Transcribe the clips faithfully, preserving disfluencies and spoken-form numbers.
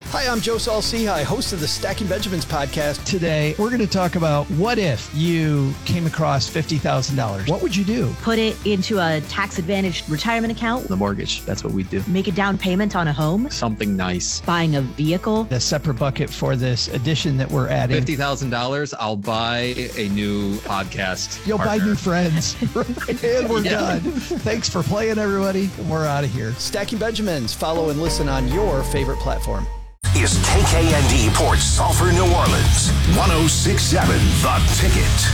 Hi, I'm Joe Saul-Sehy, host of the Stacking Benjamins podcast. Today, we're going to talk about what if you came across fifty thousand dollars. What would you do? Put it into a tax-advantaged retirement account. The mortgage, that's what we do. Make a down payment on a home. Something nice. Buying a vehicle. A separate bucket for this addition that we're adding. fifty thousand dollars, I'll buy a new podcast You'll partner. buy new friends. And we're Yeah. done. Thanks for playing, everybody. We're out of here. Stacking Benjamins. Follow and listen on your favorite platform. Is K K N D Port Sulphur, New Orleans. one oh six point seven The Ticket.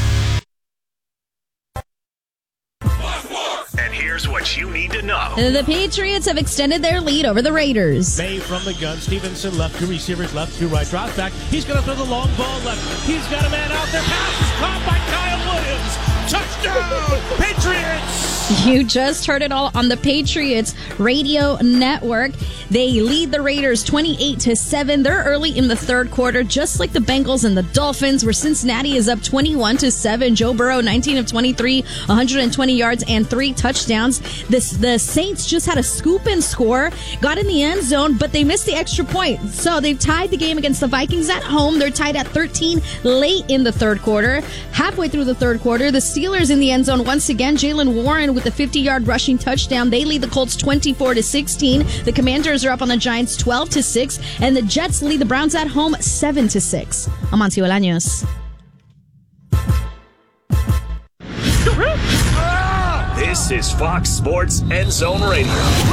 And here's what you need to know. The Patriots have extended their lead over the Raiders. May from the gun. Stevenson left, two receivers left, two right. Drops back. He's going to throw the long ball left. He's got a man out there. Pass is caught by Kyle Williams. Touchdown, Patriots! You just heard it all on the Patriots radio network. They lead the Raiders twenty-eight to seven. They're early in the third quarter, just like the Bengals and the Dolphins, where Cincinnati is up twenty-one to seven. Joe Burrow, nineteen of twenty-three, one hundred twenty yards and three touchdowns. This, the Saints just had a scoop and score, got in the end zone, but they missed the extra point. So they've tied the game against the Vikings at home. They're tied at thirteen late in the third quarter. Halfway through the third quarter, the Steelers in the end zone once again. Jalen Warren with a fifty-yard rushing touchdown. They lead the Colts twenty-four to sixteen. The Commanders are up on the Giants twelve to six, and the Jets lead the Browns at home seven to six. Amancio Bolaños. This is Fox Sports End Zone Radio.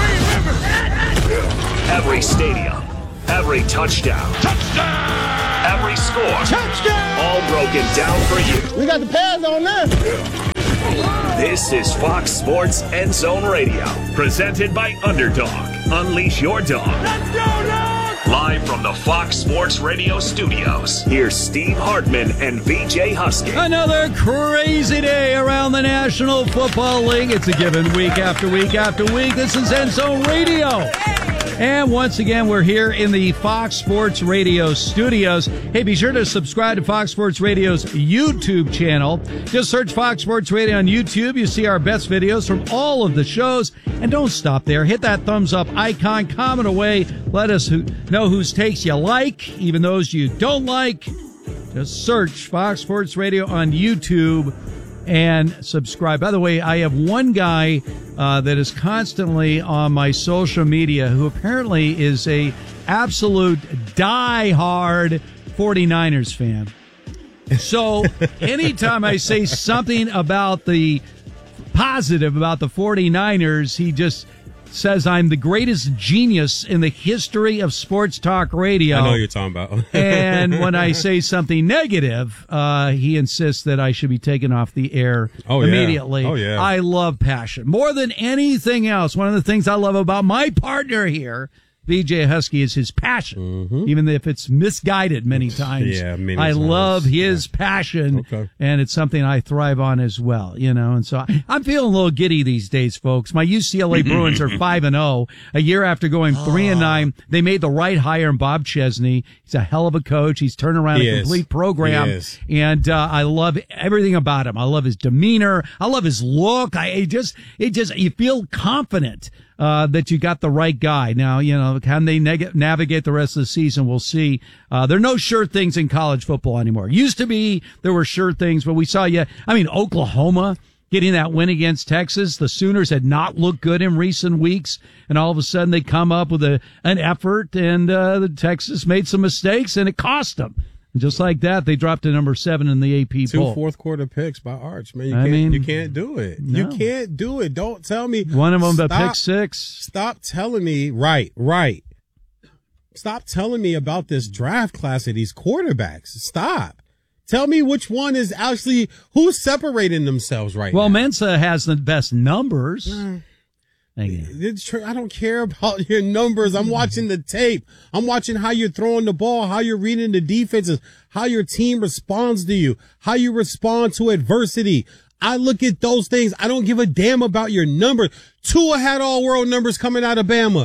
Every stadium, every touchdown, touchdown, every score, touchdown, all broken down for you. We got the pads on there. This is Fox Sports End Zone Radio, presented by Underdog. Unleash your dog. Let's go, dog! Live from the Fox Sports Radio studios, here's Steve Hartman and V J Husky. Another crazy day around the National Football League. It's a given week after week after week. This is End Zone Radio. And once again, we're here in the Fox Sports Radio studios. Hey, be sure to subscribe to Fox Sports Radio's YouTube channel. Just search Fox Sports Radio on YouTube. You see our best videos from all of the shows. And don't stop there. Hit that thumbs up icon. Comment away. Let us know whose takes you like, even those you don't like. Just search Fox Sports Radio on YouTube and subscribe. By the way, I have one guy uh, that is constantly on my social media who apparently is a absolute die-hard forty-niners fan. So anytime I say something about the positive about the forty-niners, he just says I'm the greatest genius in the history of sports talk radio. I know what you're talking about. And when I say something negative, uh, he insists that I should be taken off the air oh, immediately. Yeah. Oh, yeah. I love passion. More than anything else, one of the things I love about my partner here, V J Husky, is his passion, mm-hmm. even if it's misguided many times. Yeah, many I times. love his yeah. passion, okay. and it's something I thrive on as well, you know. And so I, I'm feeling a little giddy these days, folks. My U C L A Bruins are five and zero a year after going three and nine. They made the right hire in Bob Chesney. He's a hell of a coach. He's turned around he a is. complete program, and uh, I love everything about him. I love his demeanor. I love his look. I it just it just you feel confident. Uh, that you got the right guy. Now, you know, can they neg- navigate the rest of the season? We'll see. Uh, there are no sure things in college football anymore. Used to be, there were sure things, but we saw, yeah, I mean, Oklahoma getting that win against Texas. The Sooners had not looked good in recent weeks, and all of a sudden they come up with a, an effort, and uh, the Texas made some mistakes, and it cost them. Just like that, they dropped to number seven in the A P Two poll. fourth quarter picks by Arch, man. You I can't, mean, you can't do it. No. You can't do it. Don't tell me. One of them, stop, the pick six. Stop telling me. Right, right. Stop telling me about this draft class of these quarterbacks. Stop. Tell me which one is actually, who's separating themselves right well, now. Well, Mensa has the best numbers. Mm. It's true. I don't care about your numbers. I'm watching the tape. I'm watching how you're throwing the ball, how you're reading the defenses, how your team responds to you, how you respond to adversity. I look at those things. I don't give a damn about your numbers. Tua had all world numbers coming out of Bama.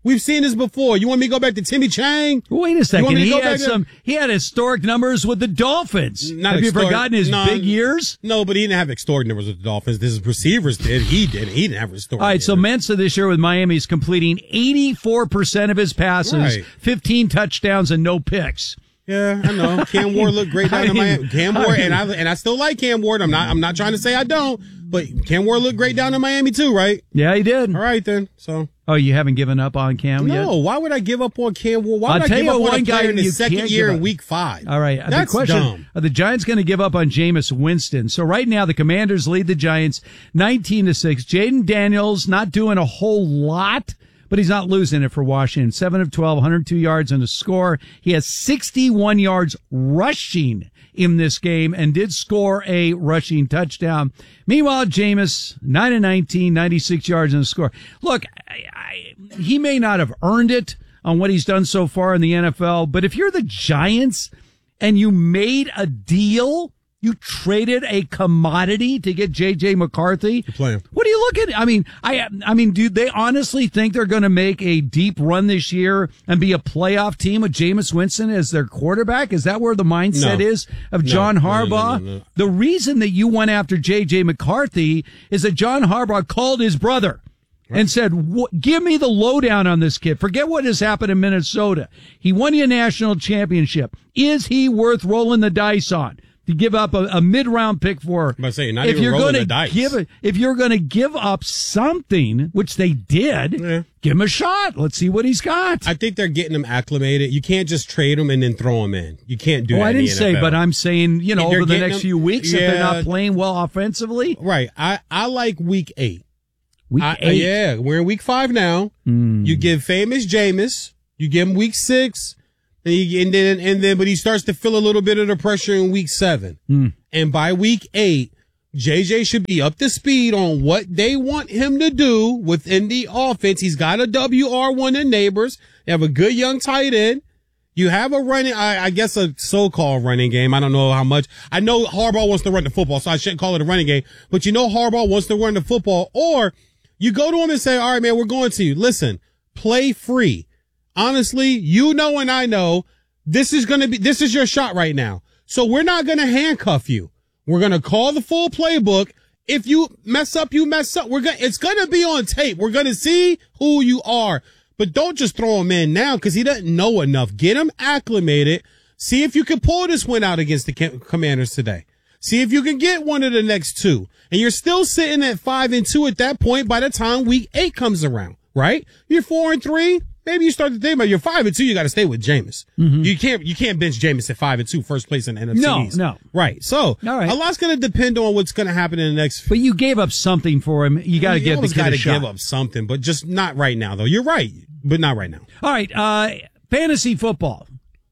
We've seen this before. You want me to go back to Timmy Chang? Wait a second. He had to... some. He had historic numbers with the Dolphins. Not have historic, you forgotten his no, big years? No, but he didn't have historic numbers with the Dolphins. This is receivers did. He did. He didn't have historic. All right. numbers. So Mensa this year with Miami is completing eighty-four percent of his passes, right. fifteen touchdowns, and no picks. Yeah, I know. Cam Ward looked great down I in mean, Miami. Cam Ward, I mean, and I and I still like Cam Ward. I'm not. I'm not trying to say I don't, but Cam Ward looked great down in Miami too, right? Yeah, he did. All right then. So. Oh, you haven't given up on Cam no, yet? No, why would I give up on Cam Ward? Why I'll would tell I give you up one on a guy player in his you second can't year give in up. week five? All right. That's the question, dumb. Are the Giants going to give up on Jameis Winston? So right now the Commanders lead the Giants nineteen to six. Jaden Daniels not doing a whole lot, but he's not losing it for Washington. seven of twelve, one hundred two yards and a score. He has sixty-one yards rushing in this game and did score a rushing touchdown. Meanwhile, Jameis, nine of nineteen, ninety-six yards and a score. Look, I, I, he may not have earned it on what he's done so far in the N F L, but if you're the Giants and you made a deal, you traded a commodity to get J J McCarthy. Playing. What do you look at? I mean, I, I mean, do they honestly think they're going to make a deep run this year and be a playoff team with Jameis Winston as their quarterback? Is that where the mindset No. is of No. John No, no, Harbaugh? no, no, no. The reason that you went after J J McCarthy is that John Harbaugh called his brother and said, give me the lowdown on this kid. Forget what has happened in Minnesota. He won you a national championship. Is he worth rolling the dice on? To give up a, a mid-round pick for, I'm saying, not if even you're rolling gonna the dice. give it, if you're going to give up something, which they did, Yeah. give him a shot. Let's see what he's got. I think they're getting him acclimated. You can't just trade him and then throw him in. You can't do oh, that. I in didn't the say, N F L. but I'm saying, you know, If you're over the getting next them- few weeks, if they're yeah. not playing well offensively, Right. I, I like week eight. week I, eight. yeah, we're in week five now. Mm. You give famous Jameis. You give him week six. And, you, and then, and then, but he starts to feel a little bit of the pressure in week seven. Mm. And by week eight, J J should be up to speed on what they want him to do within the offense. He's got a W R one in Neighbors. They have a good young tight end. You have a running, I, I guess a so-called running game. I don't know how much. I know Harbaugh wants to run the football, so I shouldn't call it a running game. But you know Harbaugh wants to run the football. Or you go to him and say, all right, man, we're going to you. Listen, play free. Honestly, you know and I know this is going to be, this is your shot right now. So we're not going to handcuff you. We're going to call the full playbook. If you mess up, you mess up. We're going to, it's going to be on tape. We're going to see who you are. But don't just throw him in now because he doesn't know enough. Get him acclimated. See if you can pull this one out against the Commanders today. See if you can get one of the next two. And you're still sitting at five and two at that point by the time week eight comes around, right? You're four and three. Maybe you start to think about you're five and two. You got to stay with Jameis. Mm-hmm. You can't you can't bench Jameis at five and two, first place in the N F C No, East. no. Right. So All right. a lot's going to depend on what's going to happen in the next. But you gave up something for him. You got to you give the always kid got a to shot. give up something, but just not right now, though. You're right, but not right now. All right, uh, fantasy football.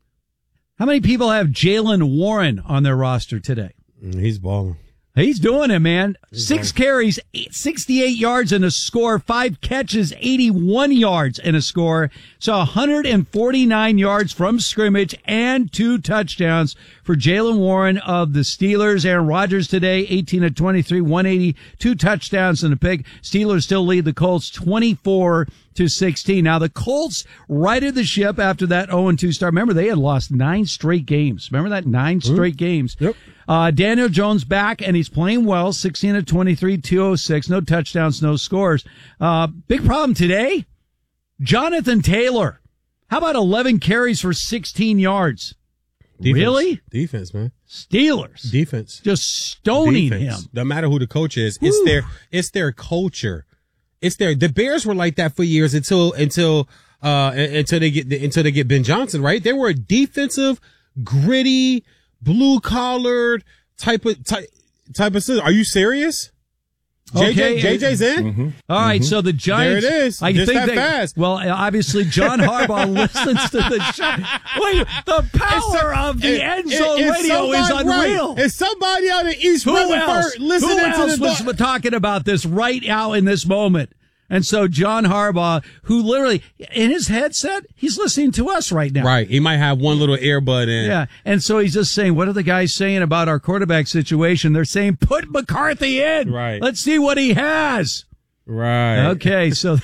How many people have Jaylen Warren on their roster today? Mm, he's balling. He's doing it, man. He's Six balling. carries, eight, sixty-eight yards and a score, five catches, eighty-one yards and a score. So one hundred forty-nine yards from scrimmage and two touchdowns for Jaylen Warren of the Steelers. Aaron Rodgers today, eighteen of twenty-three, one eighty, two touchdowns and a pick. Steelers still lead the Colts twenty-four to sixteen. Now the Colts righted the ship after that oh and two start. Remember, they had lost nine straight games. Remember that? Nine straight games. Yep. Uh, Daniel Jones back, and he's playing well, sixteen of twenty-three, two oh six, no touchdowns, no scores. Uh, big problem today, Jonathan Taylor. How about eleven carries for sixteen yards? Defense. Really? Defense, man. Steelers. Defense. Just stoning Defense. him. No matter who the coach is, it's Woo. their it's their culture. It's their the Bears were like that for years until until uh until they get until they get Ben Johnson, right? They were a defensive, gritty, blue collared type of type type of system. Are you serious? Okay. J J, J J's in. Mm-hmm. All right, mm-hmm. So the Giants. There it is. I Just think that they, fast. Well, obviously John Harbaugh listens to the show. Wait, the power It's, of the it, end it, zone it's radio is unreal. Right. It's somebody out of East Who Rutherford else? listening Who else to the was talking about this right now in this moment? And so John Harbaugh, who literally in his headset, he's listening to us right now. Right. He might have one little earbud in. Yeah. And so he's just saying, what are the guys saying about our quarterback situation? They're saying, put McCarthy in. Right. Let's see what he has. Right. Okay. So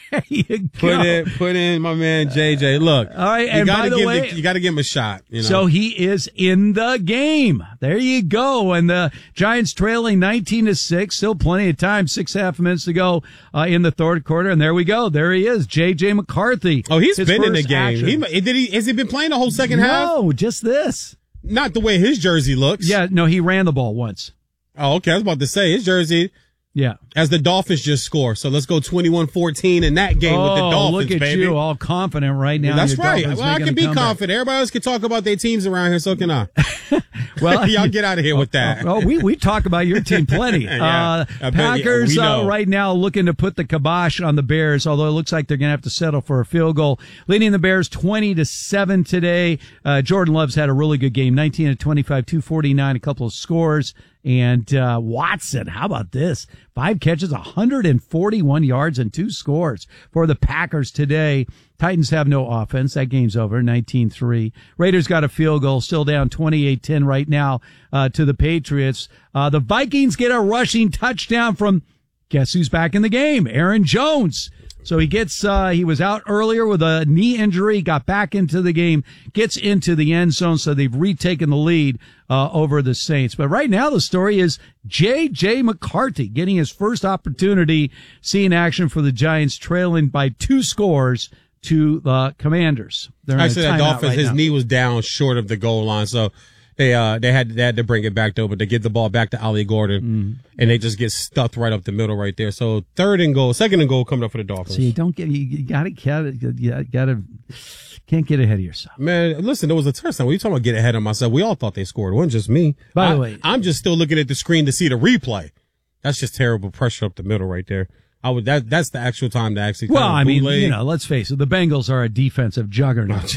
There you go. Put it, put in my man J J. Look, all right, you and gotta by the give way, the, you got to give him a shot. You know? So he is in the game. There you go. And the Giants trailing nineteen to six. Still plenty of time. Six and a half minutes to go uh, in the third quarter. And there we go. There he is, J J McCarthy. Oh, he's His been in the first game. action. He, did he? Has he been playing the whole second half? No, just this. Not the way his jersey looks. Yeah, no, he ran the ball once. Oh, okay. I was about to say his jersey. Yeah. As the Dolphins just score. So let's go twenty-one fourteen in that game oh, with the Dolphins, look at baby. you, all confident right now. Well, that's Your right. Dolphins Well, I making can a be comeback. confident. Everybody else can talk about their teams around here, so can I. Well, y'all get out of here with that. Oh, we, we talk about your team plenty. Yeah, uh, Packers yeah, uh, right now looking to put the kibosh on the Bears, although it looks like they're going to have to settle for a field goal. Leading the Bears twenty to seven today. Uh, Jordan Love's had a really good game, nineteen to twenty-five, two forty-nine, a couple of scores. And uh, Watson, how about this? Five catches, one hundred forty-one yards, and two scores for the Packers today. Titans have no offense. That game's over, nineteen three. Raiders got a field goal, still down twenty-eight ten right now uh, to the Patriots. Uh, the Vikings get a rushing touchdown from, guess who's back in the game? Aaron Jones. So he gets, uh, he was out earlier with a knee injury, got back into the game, gets into the end zone. So they've retaken the lead, uh, over the Saints. But right now the story is J J McCarthy getting his first opportunity, seeing action for the Giants, trailing by two scores to the Commanders. They're in a Actually, that timeout Dolphins, right his now. knee was down short of the goal line. So they, uh, they had, they had to bring it back though, but they give the ball back to Ali Gordon Mm. and they just get stuffed right up the middle right there. So third and goal, second and goal coming up for the Dolphins. So you don't get, you, you gotta, gotta, you gotta, can't get ahead of yourself. Man, listen, there was a touchdown. When you talking about get ahead of myself, we all thought they scored. It wasn't just me. By I, the way, I'm just still looking at the screen to see the replay. That's just terrible pressure up the middle right there. I would, that, that's the actual time to actually. well, kind of I mean, bootleg. you know, let's face it, the Bengals are a defensive juggernaut.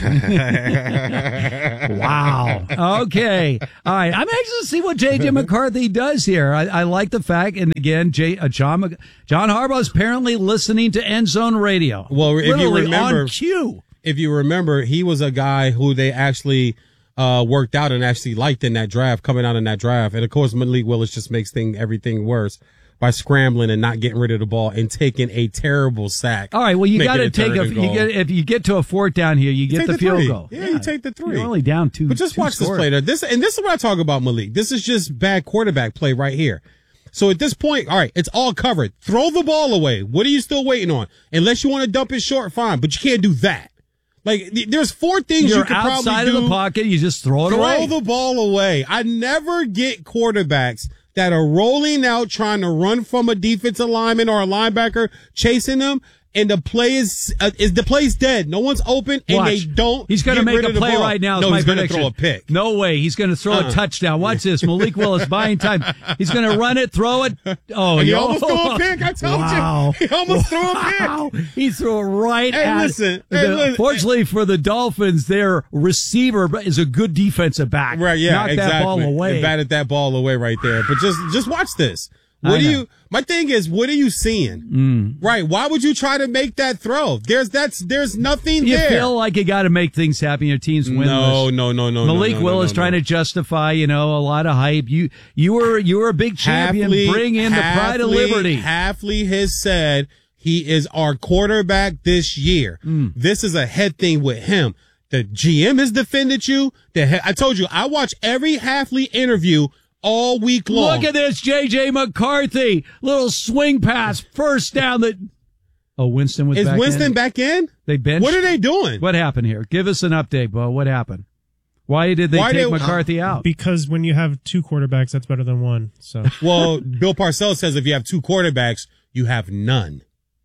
Wow. Okay. All right. I'm anxious to see what J J McCarthy does here. I, I like the fact, and again, J, uh, John, John Harbaugh is apparently listening to End Zone Radio. Well, if you Literally remember, on cue. If you remember, he was a guy who they actually uh worked out and actually liked in that draft, coming out in that draft. And of course, Malik Willis just makes thing everything worse by scrambling and not getting rid of the ball and taking a terrible sack. All right. Well, you got to take a. a You get if you get to a fourth down here, you, you get take the, the field three. goal. Yeah, yeah, you take the three. You're only down two. But just two watch scores. this play there. This and this is what I talk about, Malik. This is just bad quarterback play right here. So at this point, all right, it's all covered. Throw the ball away. What are you still waiting on? Unless you want to dump it short, fine. But you can't do that. Like, there's four things You're you can probably do. outside of the pocket. You just throw it throw away. Throw the ball away. I never get quarterbacks that are rolling out trying to run from a defensive lineman or a linebacker chasing them, and the play is uh, is the play's dead. No one's open, and Watch. they don't. He's going to get make rid a of the play ball. right now. No, is my he's going to prediction. throw a pick. No way. He's going to throw Uh-uh. a touchdown. Watch this. Malik Willis buying time. He's going to run it, throw it. Oh, And he yo. almost threw a pick. I told wow. you. He almost wow. threw a pick. He threw it right Hey, at. listen. The, Hey, listen. Fortunately for the Dolphins, their receiver is a good defensive back. Right, yeah, Knock exactly. that ball away. And batted that ball away right there. But just, just watch this. What I do know. you, my thing is, what are you seeing? Mm. Right. Why would you try to make that throw? There's, that's, there's nothing You there. feel like you got to make things happen. Your team's winless. No, no, no, no. Malik no, no, Willis no, no, trying no. to justify, you know, a lot of hype. You, you were, you were a big champion. Hafley- Bring in the pride of Hafley- liberty. Hafley has said he is our quarterback this year. Mm. This is a head thing with him. The G M has defended you. The he- I told you, I watch every Hafley interview all week long. Look at this, J J McCarthy. Little swing pass, first down. That oh, Winston was Is back Winston in. back in? They benched. What are they doing? What happened here? Give us an update, Bo. What happened? Why did they Why take did- McCarthy out? Because when you have two quarterbacks, that's better than one. So, Well, Bill Parcells says if you have two quarterbacks, you have none.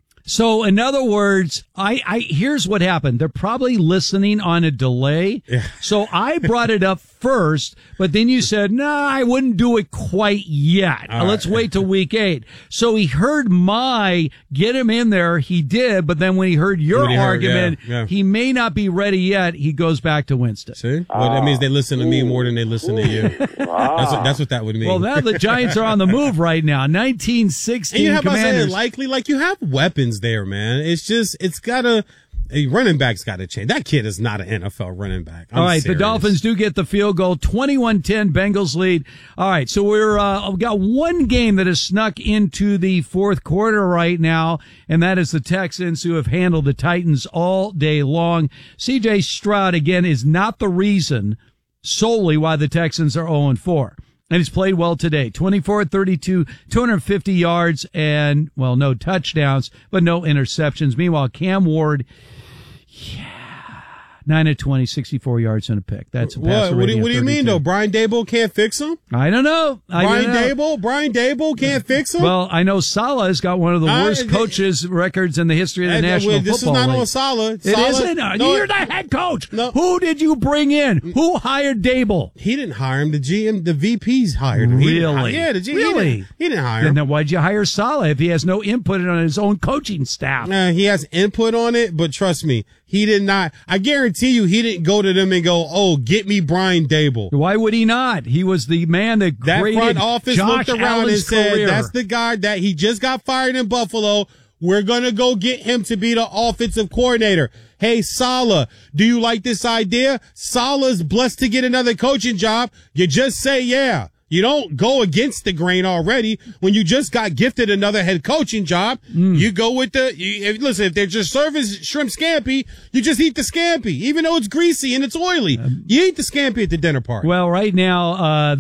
So, in other words, I, I, here's what happened. They're probably listening on a delay. Yeah. So I brought it up first, but then you said, no, nah, I wouldn't do it quite yet. All Let's right. wait till week eight. So he heard my get him in there. He did. But then when he heard your When he heard, argument, yeah, yeah. he may not be ready yet. He goes back to Winston. See? Well, that means they listen to me more than they listen to you. That's what, that's what that would mean. Well, now the Giants are on the move right now. nineteen sixteen And you have I Commanders. saying likely, like you have weapons there, man. It's just, it's gotta, A running back's got to change. That kid is not an N F L running back. I'm All right, serious. the Dolphins do get the field goal. twenty-one ten, Bengals lead. All right, so we're uh, we've got one game that has snuck into the fourth quarter right now, and that is the Texans, who have handled the Titans all day long. C J Stroud, again, is not the reason solely why the Texans are oh and four. And he's played well today. twenty-four thirty-two, two hundred fifty yards, and, well, no touchdowns, but no interceptions. Meanwhile, Cam Ward, yeah, nine of twenty, sixty-four yards and a pick. That's a pass What, what, do, you, what do you mean, though? Brian Daboll can't fix him? I don't know. I Brian don't know. Daboll? Brian Daboll can't fix him? Well, I know Salah's got one of the Uh, worst th- coaches records in the history of the And, uh, National wait, this Football is not League. on Salah. It Salah- isn't. Uh, no, You're the head coach. No. Who did you bring in? Who hired Daboll? He didn't hire him. The G M, the V Ps hired him. He didn't hire- Really? yeah, the G M. Really? He didn't, he didn't hire him. Then why'd you hire Salah if he has no input on his own coaching staff? Uh, he has input on it, but trust me, he did not. I guarantee you, he didn't go to them and go, "Oh, get me Brian Daboll." Why would he not? He was the man that That created front office Josh looked around Allen's and said, career. "That's the guy that he just got fired in Buffalo. We're gonna go get him to be the offensive coordinator." Hey, Salah, do you like this idea? Salah's blessed to get another coaching job. You just say yeah. You don't go against the grain already. When you just got gifted another head coaching job, Mm. you go with the, you, if, listen, if they're just serving shrimp scampi, you just eat the scampi, even though it's greasy and it's oily. Um, you eat the scampi at the dinner party. Well, right now, uh,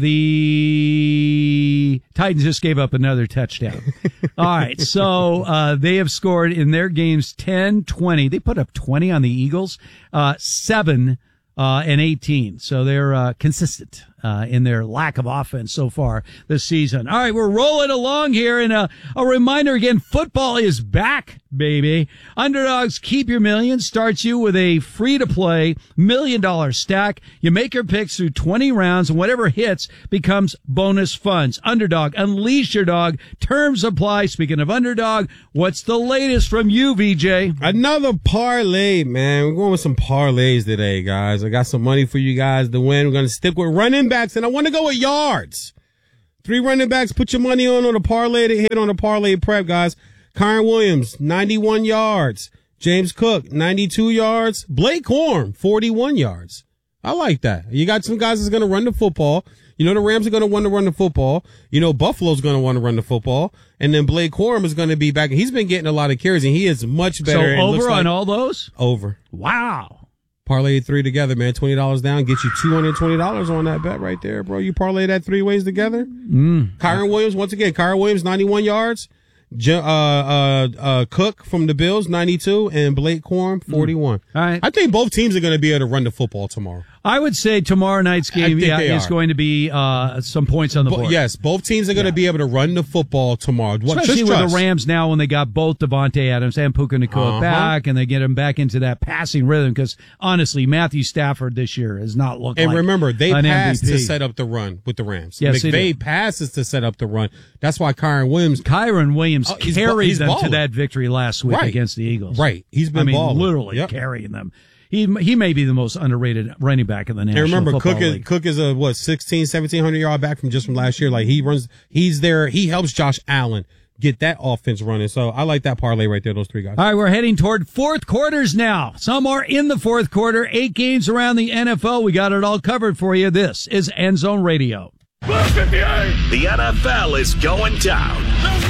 the Titans just gave up another touchdown. All right. So, uh, they have scored in their games ten, twenty. They put up twenty on the Eagles, uh, seven, uh, and eighteen. So they're, uh, consistent. Uh, in their lack of offense so far this season. All right, we're rolling along here, and uh, a reminder again, football is back, baby. Underdogs Keep Your Million starts you with a free-to-play million-dollar stack. You make your picks through twenty rounds, and whatever hits becomes bonus funds. Underdog, unleash your dog. Terms apply. Speaking of Underdog, what's the latest from you, V J? Another parlay, man. We're going with some parlays today, guys. I got some money for you guys to win. We're going to stick with running backs, and I want to go with yards. Three running backs, put your money on on a parlay to hit on a parlay prep, guys. Kyron Williams, ninety-one yards. James Cook, ninety-two yards. Blake Corum, forty-one yards. I like that. You got some guys that's going to run the football. You know the Rams are going to want to run the football. You know Buffalo's going to want to run the football. And then Blake Corum is going to be back. He's been getting a lot of carries, and he is much better. So over on like all those? Over. Wow. Parlay three together, man. twenty dollars down. Get you two hundred twenty dollars on that bet right there, bro. You parlay that three ways together. Mm. Kyron Williams, once again, Kyron Williams, ninety-one yards. Je- uh, uh, uh, Cook from the Bills, ninety-two. And Blake Corum, forty-one. All right. I think both teams are going to be able to run the football tomorrow. I would say tomorrow night's game think yeah, they is are. going to be uh, some points on the Bo- board. yes, both teams are going to be able to run the football tomorrow. What, Especially just with trust. the Rams now when they got both Devontae Adams and Puka Nacua Uh-huh. back, and they get him back into that passing rhythm. Because honestly, Matthew Stafford this year has not looked And like remember, they an passed M V P. to set up the run with the Rams. Yes, they McVay did. passes to set up the run. That's why Kyron Williams. Kyron Williams Oh, he's carried ba- he's them to balling. that victory last week Right. against the Eagles. Right. He's been I mean, balling. literally Yep. carrying them. He he may be the most underrated running back in the National And remember, Football Cook is, League. Cook is a, what, sixteen, seventeen hundred yard back from just from last year. Like, he runs, he's there, he helps Josh Allen get that offense running. So I like that parlay right there, those three guys. All right, we're heading toward fourth quarters now. Some are in the fourth quarter. Eight games around the N F L. We got it all covered for you. This is End Zone Radio. The N F L is going down.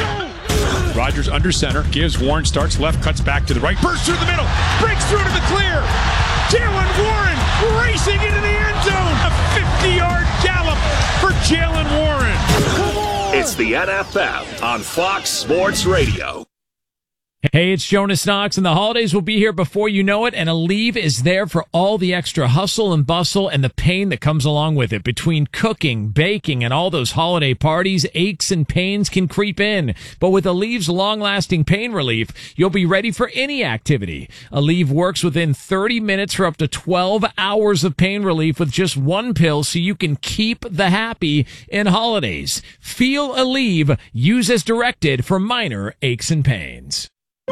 Rodgers under center, gives Warren, starts left, cuts back to the right, bursts through the middle, breaks through to the clear. Jalen Warren racing into the end zone. A fifty-yard gallop for Jalen Warren. It's the N F L on Fox Sports Radio. Hey, it's Jonas Knox, and the holidays will be here before you know it, and Aleve is there for all the extra hustle and bustle and the pain that comes along with it. Between cooking, baking, and all those holiday parties, aches and pains can creep in. But with Aleve's long-lasting pain relief, you'll be ready for any activity. Aleve works within thirty minutes for up to twelve hours of pain relief with just one pill, so you can keep the happy in holidays. Feel Aleve. Use as directed for minor aches and pains.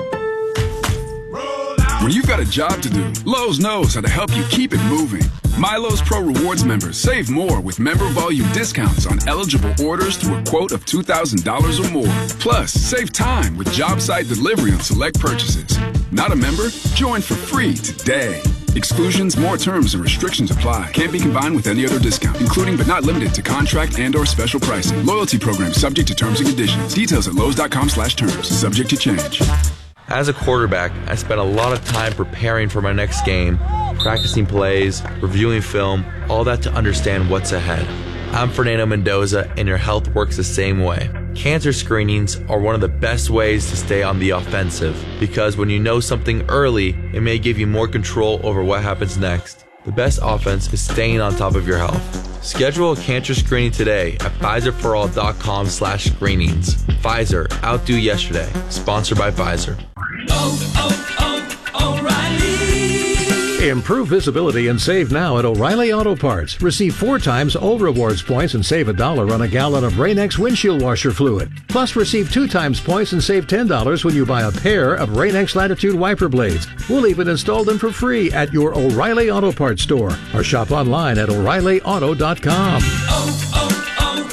When you've got a job to do, Lowe's knows how to help you keep it moving. MyLowe's Pro Rewards members save more with member volume discounts on eligible orders through a quote of two thousand dollars or more. Plus, save time with job site delivery on select purchases. Not a member? Join for free today. Exclusions, more terms, and restrictions apply. Can't be combined with any other discount, including but not limited to contract and or special pricing. Loyalty program subject to terms and conditions. Details at Lowe's.com slash terms. Subject to change. As a quarterback, I spent a lot of time preparing for my next game, practicing plays, reviewing film, all that to understand what's ahead. I'm Fernando Mendoza, and your health works the same way. Cancer screenings are one of the best ways to stay on the offensive, because when you know something early, it may give you more control over what happens next. The best offense is staying on top of your health. Schedule a cancer screening today at Pfizerforall.com slash screenings. Pfizer, outdo yesterday. Sponsored by Pfizer. Oh, oh, oh, O'Reilly. Improve visibility and save now at O'Reilly Auto Parts. Receive four times O Rewards points and save a dollar on a gallon of Rain-X windshield washer fluid. Plus, receive two times points and save ten dollars when you buy a pair of Rain-X Latitude wiper blades. We'll even install them for free at your O'Reilly Auto Parts store or shop online at O'Reilly Auto dot com. Oh,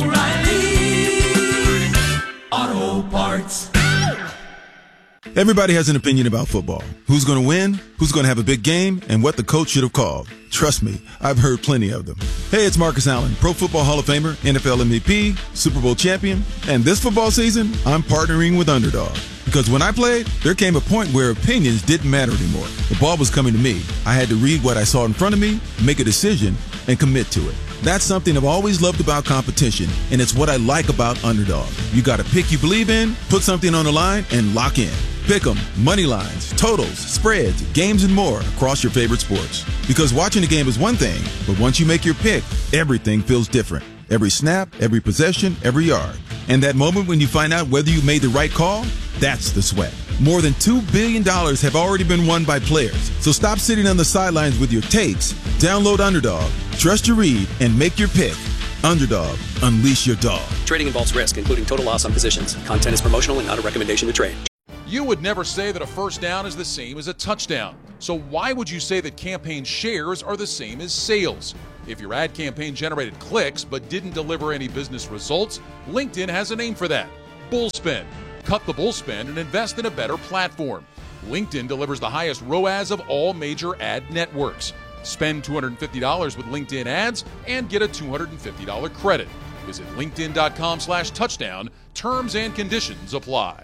oh, oh, O'Reilly Auto Parts. Everybody has an opinion about football. Who's going to win, who's going to have a big game, and what the coach should have called. Trust me, I've heard plenty of them. Hey, it's Marcus Allen, Pro Football Hall of Famer, N F L M V P, Super Bowl champion, and this football season, I'm partnering with Underdog. Because when I played, there came a point where opinions didn't matter anymore. The ball was coming to me. I had to read what I saw in front of me, make a decision, and commit to it. That's something I've always loved about competition, and it's what I like about Underdog. You got a pick you believe in, put something on the line, and lock in. Pick 'em, money lines, totals, spreads, games, and more across your favorite sports. Because watching the game is one thing, but once you make your pick, everything feels different. Every snap, every possession, every yard. And that moment when you find out whether you made the right call, that's the sweat. More than two billion dollars have already been won by players. So stop sitting on the sidelines with your takes. Download Underdog, trust your read, and make your pick. Underdog, unleash your dog. Trading involves risk, including total loss on positions. Content is promotional and not a recommendation to trade. You would never say that a first down is the same as a touchdown. So why would you say that campaign shares are the same as sales? If your ad campaign generated clicks but didn't deliver any business results, LinkedIn has a name for that. Bullspend. Cut the bullspend and invest in a better platform. LinkedIn delivers the highest R O A S of all major ad networks. Spend two hundred fifty dollars with LinkedIn ads and get a two hundred fifty dollars credit. Visit linkedin.com slash touchdown. Terms and conditions apply.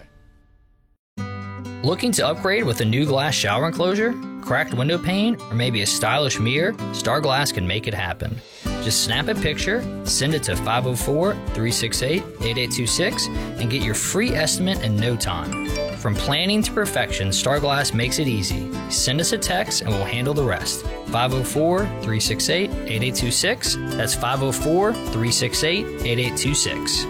Looking to upgrade with a new glass shower enclosure, cracked window pane, or maybe a stylish mirror? Star Glass can make it happen. Just snap a picture, send it to five oh four, three six eight, eight eight two six, and get your free estimate in no time. From planning to perfection, Star Glass makes it easy. Send us a text and we'll handle the rest. five oh four, three six eight, eight eight two six. That's five oh four, three six eight, eight eight two six.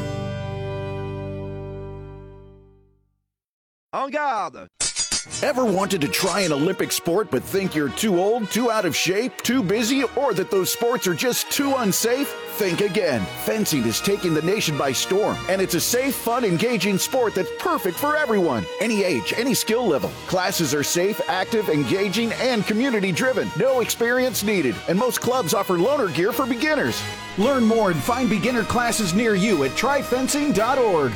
En garde! Ever wanted to try an Olympic sport but think you're too old, too out of shape, too busy, or that those sports are just too unsafe? Think again. Fencing is taking the nation by storm, and it's a safe, fun, engaging sport that's perfect for everyone. Any age, any skill level. Classes are safe, active, engaging, and community-driven. No experience needed, and most clubs offer loaner gear for beginners. Learn more and find beginner classes near you at try fencing dot org.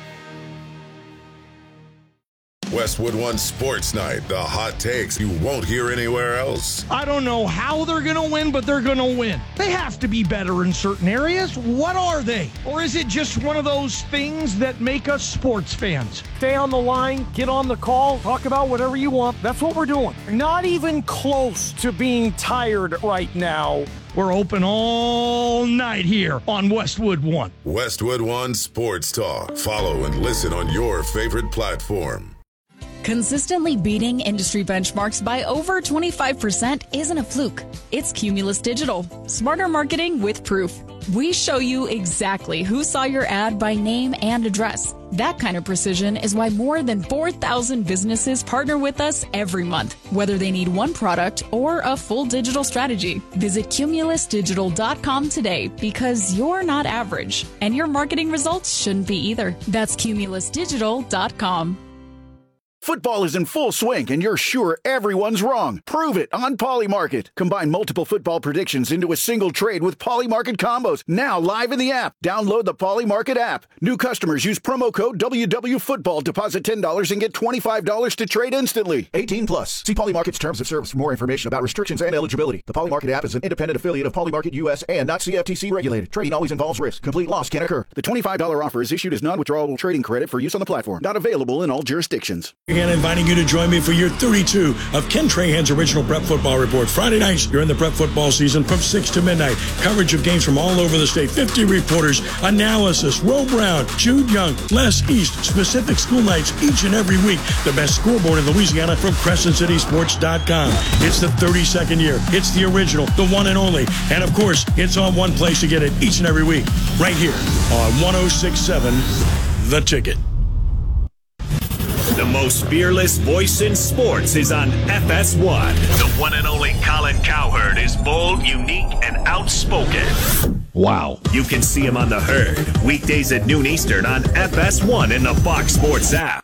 Westwood One Sports Night, the hot takes you won't hear anywhere else. I don't know how they're going to win, but they're going to win. They have to be better in certain areas. What are they? Or is it just one of those things that make us sports fans? Stay on the line, get on the call, talk about whatever you want. That's what we're doing. Not even close to being tired right now. We're open all night here on Westwood One. Westwood One Sports Talk. Follow and listen on your favorite platform. Consistently beating industry benchmarks by over twenty-five percent isn't a fluke. It's Cumulus Digital. Smarter marketing with proof. We show you exactly who saw your ad by name and address. That kind of precision is why more than four thousand businesses partner with us every month, whether they need one product or a full digital strategy. Visit Cumulus Digital dot com today, because you're not average, and your marketing results shouldn't be either. That's Cumulus Digital dot com. Football is in full swing, and you're sure everyone's wrong. Prove it on Polymarket. Combine multiple football predictions into a single trade with Polymarket combos. Now live in the app. Download the Polymarket app. New customers use promo code W W Football. Deposit ten dollars and get twenty-five dollars to trade instantly. eighteen plus. See Polymarket's terms of service for more information about restrictions and eligibility. The Polymarket app is an independent affiliate of Polymarket U S and not C F T C regulated. Trading always involves risk. Complete loss can occur. The twenty-five dollars offer is issued as non-withdrawable trading credit for use on the platform. Not available in all jurisdictions. And inviting you to join me for year thirty-two of Ken Trahan's original Prep Football Report. Friday nights, you're in the Prep Football season from six to midnight. Coverage of games from all over the state. fifty reporters, analysis, Ro Brown, Jude Young, Les East, specific school nights each and every week. The best scoreboard in Louisiana from Crescent City Sports dot com. It's the thirty-second year. It's the original, the one and only. And of course, it's on one place to get it each and every week. Right here on one oh six point seven The Ticket. The most fearless voice in sports is on F S one. The one and only Colin Cowherd is bold, unique, and outspoken. Wow. You can see him on The Herd, weekdays at noon Eastern on F S one and the Fox Sports app.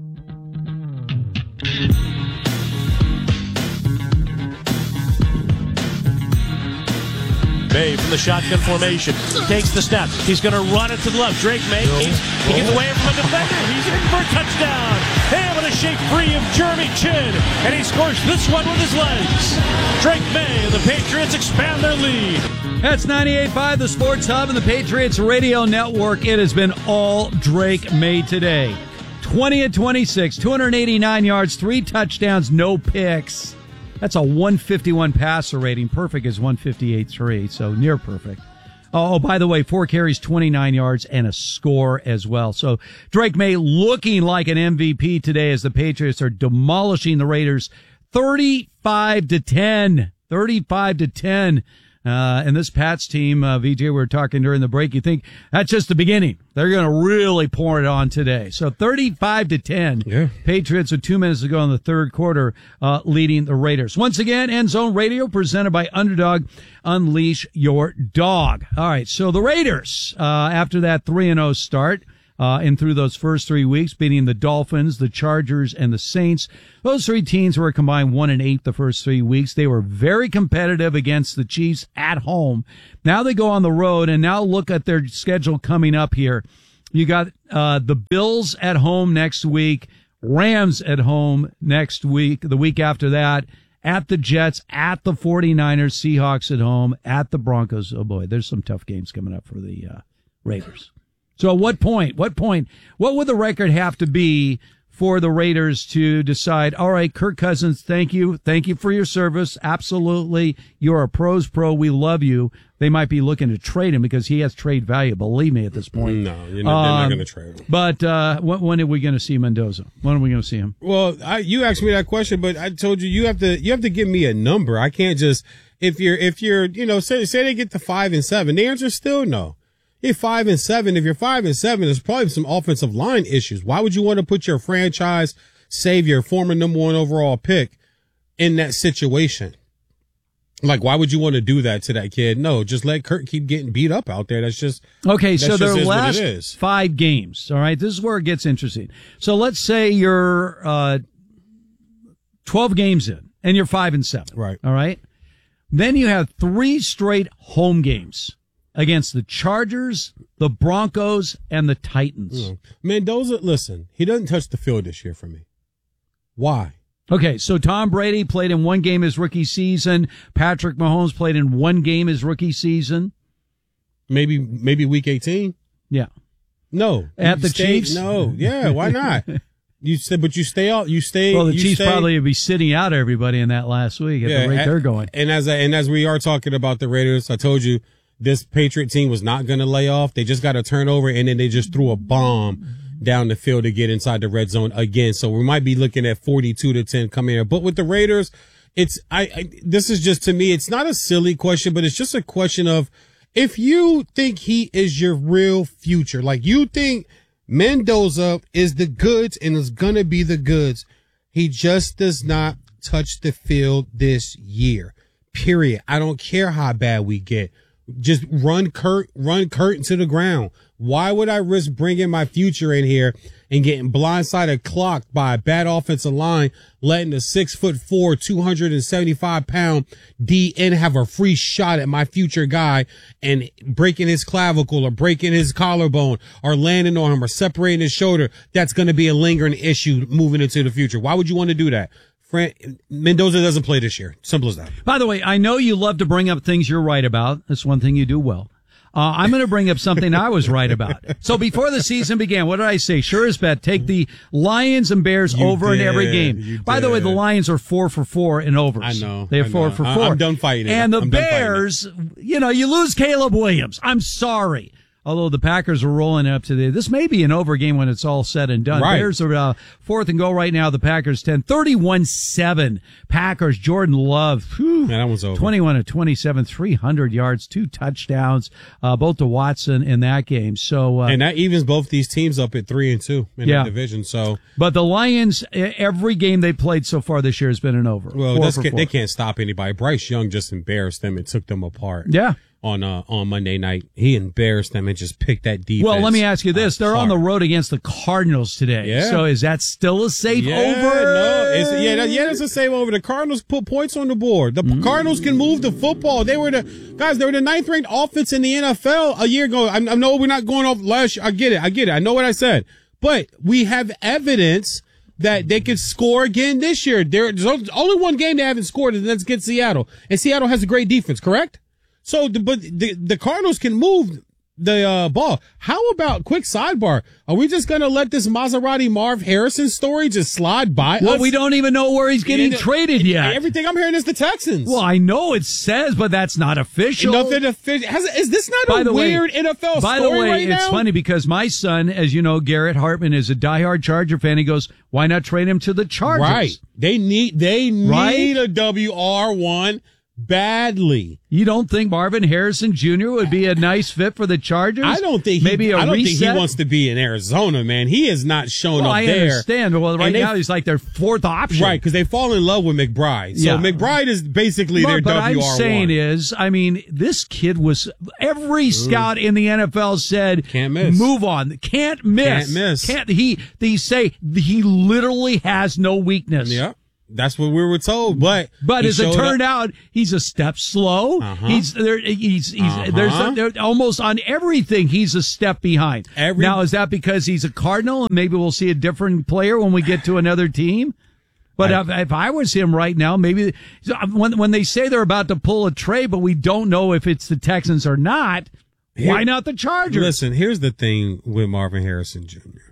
May from the shotgun formation takes the snap. He's going to run it to the left. Drake May, he's, he gets away from a defender. He's in for a touchdown. Able to shake free of Jeremy Chin, and he scores this one with his legs. Drake May and the Patriots expand their lead. That's ninety-eight point five, the Sports Hub and the Patriots Radio Network. It has been all Drake May today. twenty of twenty-six, two hundred eighty-nine yards, three touchdowns, no picks. That's a one fifty-one passer rating. Perfect is one fifty-eight point three, so near perfect. Oh, by the way, four carries, twenty-nine yards, and a score as well. So Drake May looking like an M V P today as the Patriots are demolishing the Raiders thirty-five to ten. thirty-five to ten. Uh, and this Pats team, uh, V J, we were talking during the break, you think that's just the beginning. They're going to really pour it on today. So thirty-five to ten. Yeah. Patriots with two minutes to go in the third quarter, uh, leading the Raiders. Once again, End Zone Radio presented by Underdog. Unleash your dog. All right. So the Raiders, uh, after that three and oh start, Uh, and through those first three weeks, beating the Dolphins, the Chargers, and the Saints. Those three teams were combined one and eight the first three weeks. They were very competitive against the Chiefs at home. Now they go on the road, and now look at their schedule coming up here. You got uh, the Bills at home next week, Rams at home next week, the week after that, at the Jets, at the 49ers, Seahawks at home, at the Broncos. Oh, boy, there's some tough games coming up for the uh, Raiders. So at what point, what point, what would the record have to be for the Raiders to decide, all right, Kirk Cousins, thank you. Thank you for your service. Absolutely. You're a pro's pro. We love you. They might be looking to trade him because he has trade value. Believe me at this point. No, you're not, they're um, not going to trade him. But uh, when, when are we going to see Mendoza? When are we going to see him? Well, I, you asked me that question, but I told you, you have to, you have to give me a number. I can't just, if you're, if you're, you know, say, say they get to five and seven, the answer is still no. You're five and seven. If you're five and seven, there's probably some offensive line issues. Why would you want to put your franchise savior, former number one overall pick, in that situation? Like, why would you want to do that to that kid? No, just let Kurt keep getting beat up out there. That's just okay. That's so just their is last what it is. five games. All right, this is where it gets interesting. So let's say you're uh, twelve games in, and you're five and seven. Right. All right. Then you have three straight home games against the Chargers, the Broncos, and the Titans. Mm. Mendoza, listen, he doesn't touch the field this year for me. Why? Okay, so Tom Brady played in one game his rookie season. Patrick Mahomes played in one game his rookie season. Maybe maybe week eighteen? Yeah. No. At You the stay, Chiefs? No. Yeah, why not? You said, but you stay out. You stay. Well, the you Chiefs stay, probably would be sitting out everybody in that last week at yeah, the rate and, they're going. And as I, and as we are talking about the Raiders, I told you, this Patriot team was not going to lay off. They just got a turnover, and then they just threw a bomb down the field to get inside the red zone again. So we might be looking at forty-two to ten coming here. But with the Raiders, it's I, I this is just, to me, it's not a silly question, but it's just a question of, if you think he is your real future, like you think Mendoza is the goods and is going to be the goods, he just does not touch the field this year. Period. I don't care how bad we get. Just run Kurt, run Kurt into the ground. Why would I risk bringing my future in here and getting blindsided clocked by a bad offensive line, letting the six foot four, two hundred seventy-five pound D N have a free shot at my future guy and breaking his clavicle or breaking his collarbone or landing on him or separating his shoulder, that's going to be a lingering issue moving into the future. Why would you want to do that? Fran- Mendoza doesn't play this year. Simple as that. By the way, I know you love to bring up things you're right about. That's one thing you do well. Uh, I'm going to bring up something I was right about. So before the season began, what did I say? Sure as bet, take the Lions and Bears You over did, in every game. you By the way, the did. Lions are four for four in overs. I know. They're I four know. for I- four. I'm done fighting it. And the I'm done fighting it. Bears, you know, you lose Caleb Williams. I'm sorry. Although the Packers are rolling up to the, this may be an over game when it's all said and done. Right. Bears are uh, fourth and goal right now. The Packers ten, thirty-one seven. Packers, Jordan Love. Whew, Yeah, that one's over. twenty-one to twenty-seven, three hundred yards, two touchdowns, uh, both to Watson in that game. So, uh, And that evens both these teams up at three and two in Yeah. that division. So, but the Lions, e- every game they played so far this year has been an over. well, Four that's, for ca- four. they can't stop anybody. Bryce Young just embarrassed them and took them apart. Yeah. On uh, on Monday night, he embarrassed them and just picked that defense. Well, let me ask you this. They're on the apart. road against the Cardinals today. Yeah. So is that still a safe Yeah, over? no, it's, yeah, that, yeah, that's a save over. The Cardinals put points on the board. The Mm. Cardinals can move the football. They were the guys. They were the ninth ranked offense in the N F L a year ago. I, I know we're not going off last year. I get it. I get it. I know what I said, but we have evidence that they could score again this year. There's only one game they haven't scored, and that's against Seattle. And Seattle has a great defense, correct? So, the, but the, the Cardinals can move the uh, ball. How about, quick sidebar, are we just going to let this Maserati Marv Harrison story just slide by Well, us? we don't even know where he's getting Yeah, traded yet. Everything I'm hearing is the Texans. Well, I know it says, but that's not official. Nothing official. Has, is this not By a the way- weird N F L By story the way, right it's now? funny because my son, as you know, Garrett Hartman is a diehard Charger fan. He goes, why not trade him to the Chargers? Right. They need, they need Right? a W R one badly. You don't think Marvin Harrison Junior would be a nice fit for the Chargers? I don't think he, maybe a I don't reset? think he wants to be in Arizona, man. He has not shown Well, up I there. understand. Well, right And they- now he's like their fourth option. Right, because they fall in love with McBride. So Yeah. McBride is basically But, their but W R one. I'm saying is, I mean, this kid was, every scout in the N F L said, Can't miss. move on. Can't miss. Can't miss. Can't, he, they say he literally has no weakness. Yeah, that's what we were told. But But he as it showed turned up- out, he's a step slow. Uh-huh. He's there. He's he's Uh-huh. there's there, almost on everything. He's a step behind. Every- now, is that because he's a Cardinal and maybe we'll see a different player when we get to another team? But I- if, if I was him right now, maybe when when they say they're about to pull a trade, but we don't know if it's the Texans or not. Here- why not the Chargers? Listen, here's the thing with Marvin Harrison Junior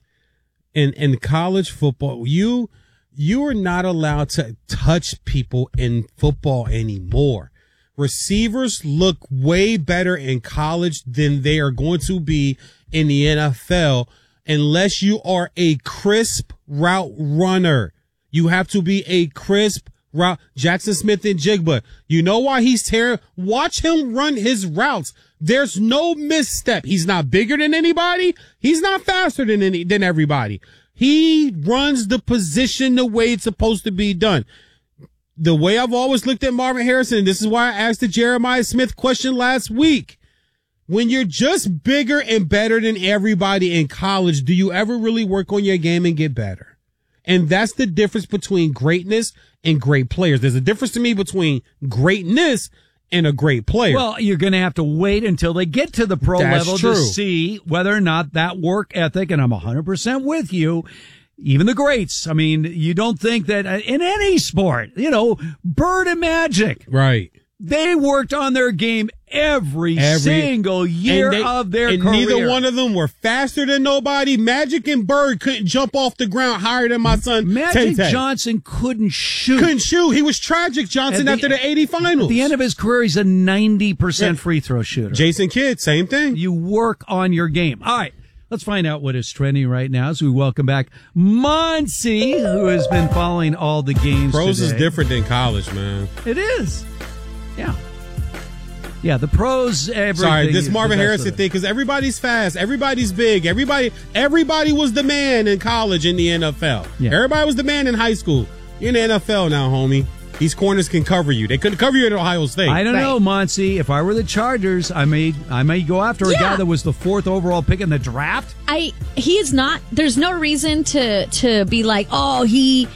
In in college football, you you are not allowed to touch people in football anymore. Receivers look way better in college than they are going to be in the N F L unless you are a crisp route runner. You have to be a crisp route. Jackson Smith and Jigba. You know why he's terrible? Watch him run his routes. There's no misstep. He's not bigger than anybody. He's not faster than any, than everybody. He runs the position the way it's supposed to be done. The way I've always looked at Marvin Harrison, and this is why I asked the Jeremiah Smith question last week. When you're just bigger and better than everybody in college, do you ever really work on your game and get better? And that's the difference between greatness and great players. There's a difference to me between greatness and a great player. Well, you're going to have to wait until they get to the pro That's level true. to see whether or not that work ethic, and I'm one hundred percent with you, even the greats. I mean, you don't think that uh, in any sport, you know, Bird and Magic, right. they worked on their game every, Every- single year and they- of their and career. neither one of them were faster than nobody. Magic and Bird couldn't jump off the ground higher than my son. Magic Tay-Tay. Johnson couldn't shoot. Couldn't shoot. He was Tragic Johnson At the- after the eighty finals. At the end of his career, he's a ninety percent free throw shooter. Jason Kidd, same thing. You work on your game. All right. Let's find out what is trending right now as we welcome back Muncie, who has been following all the games Pros is today. different than college, man. It is. Yeah. Yeah, the pros, everything. Sorry, this is Marvin the best Harrison of it. thing, because everybody's fast, everybody's big, everybody, everybody was the man in college in the N F L. Yeah. Everybody was the man in high school. You're in the N F L now, homie. These corners can cover you. They couldn't cover you at Ohio State. I don't Right. know, Monty. If I were the Chargers, I may I may go after a Yeah. guy that was the fourth overall pick in the draft. I he is not. There's no reason to to be like, oh, he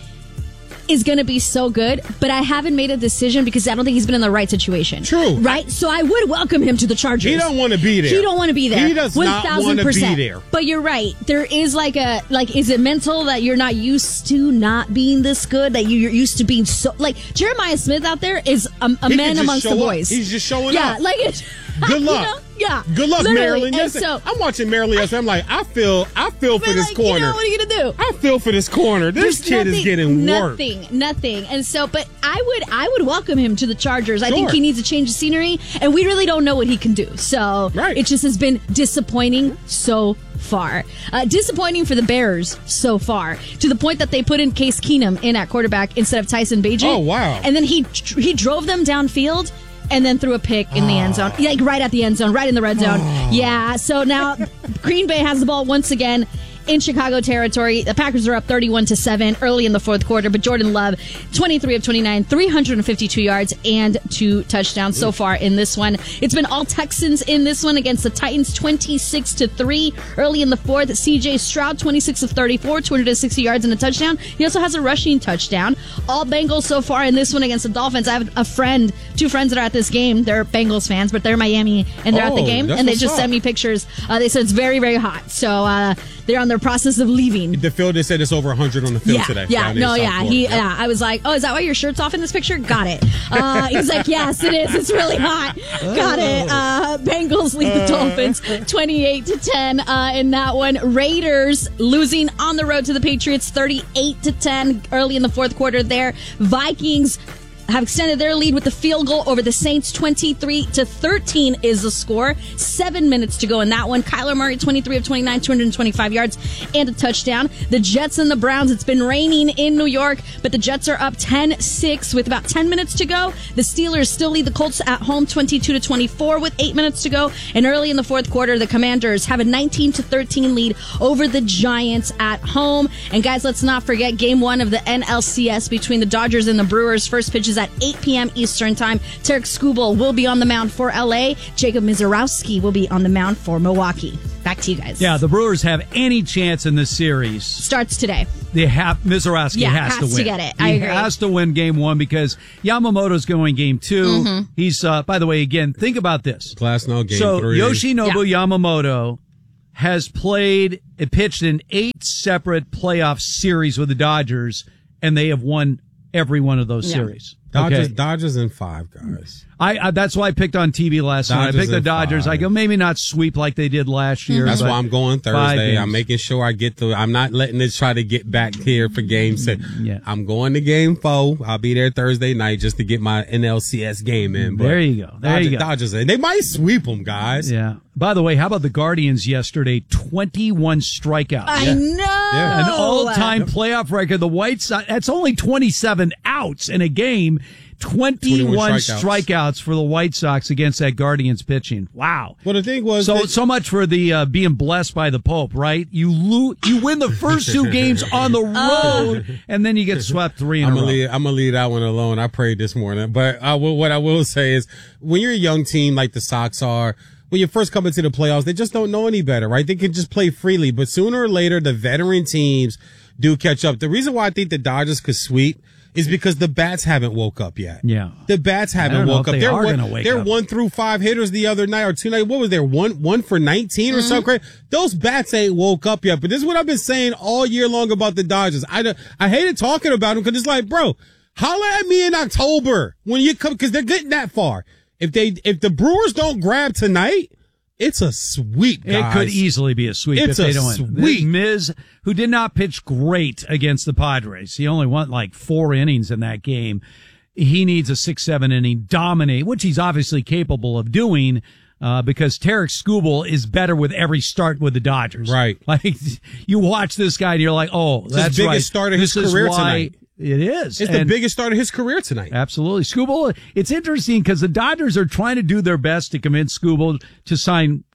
is going to be so good. But I haven't made a decision because I don't think he's been in the right situation. True. Right. So I would welcome him to the Chargers. He don't want to be there. He don't want to be there. He does not want to be there. But you're right. There is like a like. Is it mental that you're not used to not being this good? That you- you're used to being so like Jeremiah Smith out there is a, a He can man just amongst show the up. boys. He's just showing yeah, up. like it. Good you luck. know? Yeah. Good luck, Literally. Maryland. And Yes, so, I'm watching Maryland yesterday. I'm like, I feel, I feel for but this like, corner. You know, what are you gonna do? I feel for this corner. This There's kid is nothing- getting worked. nothing, nothing. And so, but I would, I would welcome him to the Chargers. I think Sure. he needs a change of scenery, and we really don't know what he can do. So Right. it just has been disappointing so far. Uh, disappointing for the Bears so far, to the point that they put in Case Keenum in at quarterback instead of Tyson Bagent. Oh, wow. And then he he drove them downfield. And then threw a pick in the end zone, like right at the end zone, right in the red zone. Yeah, so now Green Bay has the ball once again in Chicago territory. The Packers are up thirty-one to seven early in the fourth quarter, but Jordan Love, twenty-three of twenty-nine, three hundred fifty-two yards and two touchdowns so far in this one. It's been all Texans in this one against the Titans, twenty-six to three early in the fourth. C J Stroud, twenty-six of thirty-four, two hundred sixty yards and a touchdown. He also has a rushing touchdown. All Bengals so far in this one against the Dolphins. I have a friend, two friends that are at this game. They're Bengals fans, but they're Miami and they're at the Oh, game, that's and they what's just up. sent me pictures. Uh, they said it's very, very hot. So uh, they're on their process of leaving. The field, they said it's over one hundred on the field Yeah, today. yeah, down in no, South yeah. Florida. He, Yep. yeah. I was like, oh, is that why your shirt's off in this picture? Got it. Uh, he's like, yes, it is. It's really hot. Got it. Uh, Bengals lead the Dolphins twenty-eight to ten uh, in that one. Raiders losing on the road to the Patriots thirty-eight to ten early in the fourth quarter there. Vikings have extended their lead with the field goal over the Saints. Twenty-three to thirteen is the score. Seven minutes to go in that one. Kyler Murray, twenty-three of twenty-nine, two hundred twenty-five yards and a touchdown. The Jets and the Browns, it's been raining in New York, but the Jets are up ten six with about ten minutes to go. The Steelers still lead the Colts at home twenty-two to twenty-four with eight minutes to go. And early in the fourth quarter, the Commanders have a nineteen to thirteen lead over the Giants at home. And guys, let's not forget game one of the N L C S between the Dodgers and the Brewers. First pitch is at eight p.m. Eastern time. Tarek Skubal will be on the mound for L A. Jacob Mizorowski will be on the mound for Milwaukee. Back to you guys. Yeah, the Brewers have any chance in this series. Starts today. They have Mizorowski Yeah, has, has to win. to get it. He I agree. has to win game one because Yamamoto's going game two. Mhm. He's uh, by the way, again, think about this. Glasnow game so three. Yoshinobu Yamamoto has played and pitched in eight separate playoff series with the Dodgers, and they have won every one of those Yeah. series. Dodgers, Okay? Dodgers in five, guys. I, I that's why I picked on T V last night. I Dodgers picked the in Dodgers. five. I go maybe not sweep like they did last year. That's but why I'm going five Thursday. I'm games. making sure I get to. I'm not letting it try to get back here for game six. Yeah. I'm going to game four. I'll be there Thursday night just to get my N L C S game in. But There you go. There Dodgers, you go. Dodgers, they might sweep them, guys. Yeah. By the way, how about the Guardians yesterday? twenty-one strikeouts. I know. An all-time playoff record. The White Sox, that's only twenty-seven outs in a game. twenty-one, twenty-one strikeouts. strikeouts. for the White Sox against that Guardians pitching. Wow. Well, the thing was, So that- so much for the uh, being blessed by the Pope, right? You lo- you win the first two games on the road, and then you get swept three in I'm a row. gonna leave, I'm gonna leave that one alone. I prayed this morning, but I will, what I will say is, when you're a young team like the Sox are, when you first come into the playoffs, they just don't know any better, right? They can just play freely, but sooner or later, the veteran teams do catch up. The reason why I think the Dodgers could sweep is because the bats haven't woke up yet. Yeah. The bats I haven't don't know woke if up. they They're are one, gonna wake they're up. one through five hitters the other night or two night. What was there? One, one for nineteen or something crazy. Those bats ain't woke up yet. But this is what I've been saying all year long about the Dodgers. I, don't- I hated talking about them because it's like, bro, holla at me in October when you come, because they're getting that far. If they, if the Brewers don't grab tonight, it's a sweep, guys. It could easily be a sweep It's if they a don't win. sweep. Miz, who did not pitch great against the Padres, he only went like four innings in that game. He needs a six, seven inning dominate, which he's obviously capable of doing. Uh, because Tarek Skubal is better with every start with the Dodgers. Right. Like, you watch this guy and you're like, oh, It's that's his biggest right. start of his This is career why tonight. It is. It's the And- biggest start of his career tonight. Absolutely. Skubal, it's interesting because the Dodgers are trying to do their best to convince Skubal to sign,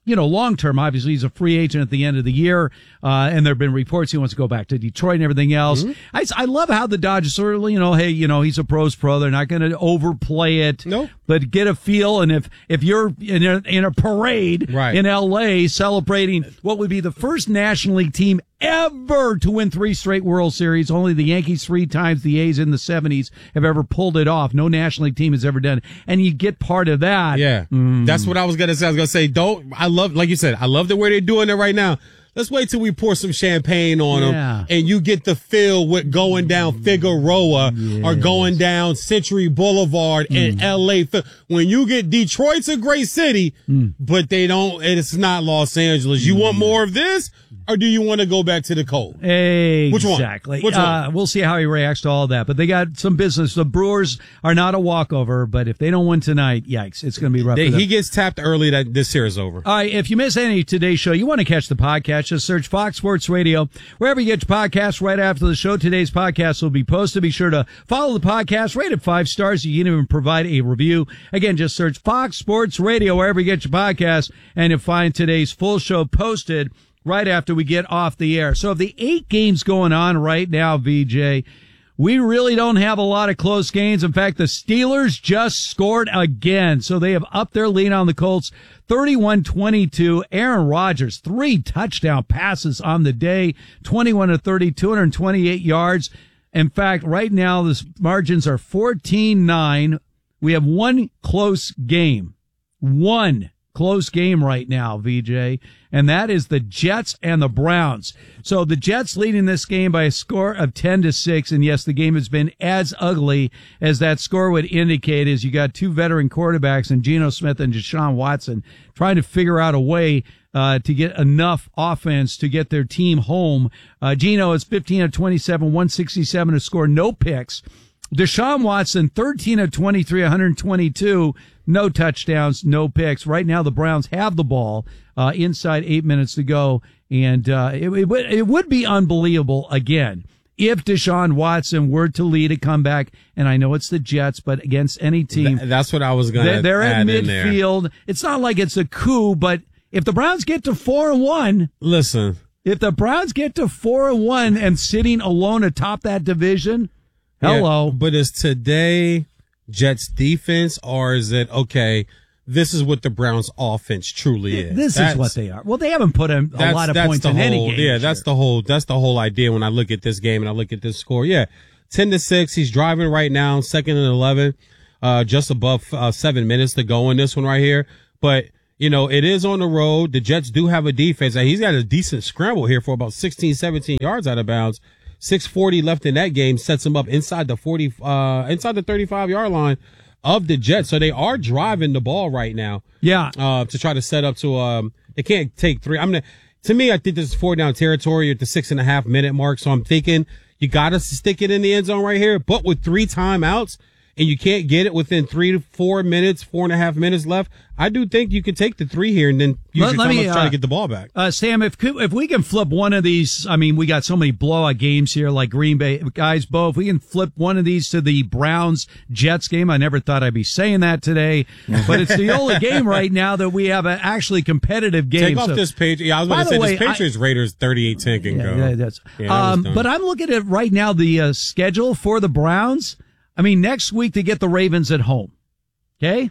you know, long term, obviously, he's a free agent at the end of the year. Uh, and there have been reports he wants to go back to Detroit and everything else. Mm-hmm. I, I love how the Dodgers are, you know, hey, you know, he's a pro's pro. They're not going to overplay it. Nope. But get a feel. And if, if you're in a, in a parade right. in L A celebrating what would be the first National League team ever to win three straight World Series, only the Yankees three times, the A's in the seventies have ever pulled it off. No National League team has ever done it. And you get part of that. Yeah. Mm. That's what I was going to say. I was going to say, don't, I love, like you said, I love the way they're doing it right now. Let's wait till we pour some champagne on them yeah. and you get the feel with going down Figueroa yes. or going down Century Boulevard mm. in L A. When you get Detroit's a great city, mm. but they don't, it's not Los Angeles. You mm. want more of this? Or do you want to go back to the cold? Exactly. Which one? Exactly. Which one? Uh, we'll see how he reacts to all that. But they got some business. The Brewers are not a walkover, but if they don't win tonight, yikes, it's going to be rough. They, he gets tapped early that this series is over. All right, if you miss any of today's show, you want to catch the podcast, just search Fox Sports Radio. Wherever you get your podcasts right after the show, today's podcast will be posted. Be sure to follow the podcast, rate it five stars. You can even provide a review. Again, just search Fox Sports Radio wherever you get your podcasts, and you'll find today's full show posted right after we get off the air. So of the eight games going on right now, V J, we really don't have a lot of close games. In fact, the Steelers just scored again. So they have upped their lead on the Colts, thirty-one twenty-two. Aaron Rodgers, three touchdown passes on the day, twenty-one to thirty, two hundred twenty-eight yards. In fact, right now, the margins are fourteen nine. We have one close game. One close game right now, V J, and that is the Jets and the Browns. So the Jets leading this game by a score of ten to six, and yes, the game has been as ugly as that score would indicate, as you got two veteran quarterbacks in Geno Smith and Deshaun Watson trying to figure out a way uh to get enough offense to get their team home. Uh Geno is fifteen of twenty-seven, one sixty-seven to score, no picks. Deshaun Watson, thirteen of twenty-three, one hundred twenty-two, no touchdowns, no picks. Right now, the Browns have the ball uh, inside eight minutes to go, and uh, it, it, would, it would be unbelievable, again, if Deshaun Watson were to lead a comeback, and I know it's the Jets, but against any team. Th- that's what I was going to They're, they're add at midfield. It's not like it's a coup, but if the Browns get to four and one. Listen. If the Browns get to four and one and sitting alone atop that division, hello. Yeah, but is today Jets defense, or is it, okay, this is what the Browns offense truly is? This that's, is what they are. Well, they haven't put in a lot of points in whole, any game. Yeah, that's the whole, that's the whole idea when I look at this game and I look at this score. Yeah, ten to six. He's driving right now, second and eleven, uh, just above uh, seven minutes to go in this one right here. But, you know, it is on the road. The Jets do have a defense. He's got a decent scramble here for about sixteen, seventeen yards out of bounds. six forty left in that game sets them up inside the forty, uh, inside the thirty-five yard line of the Jets. So they are driving the ball right now. Yeah. Uh, to try to set up to, um, they can't take three. I'm gonna, to me, I think this is four down territory at the six and a half minute mark. So I'm thinking you got to stick it in the end zone right here, but with three timeouts and you can't get it within three to four minutes, four and a half minutes left, I do think you could take the three here and then use let, your let time me, to try uh, to get the ball back. Uh, Sam, if if we can flip one of these, I mean, we got so many blowout games here, like Green Bay guys. Bo, if we can flip one of these to the Browns Jets game, I never thought I'd be saying that today, but it's the only game right now that we have an actually competitive game. Take off so, this page. Yeah, I was going to say way, this Patriots I, Raiders thirty-eight ten can yeah, go. Yeah, that's, yeah, um, but I'm looking at right now the uh, schedule for the Browns. I mean, next week they get the Ravens at home. Okay.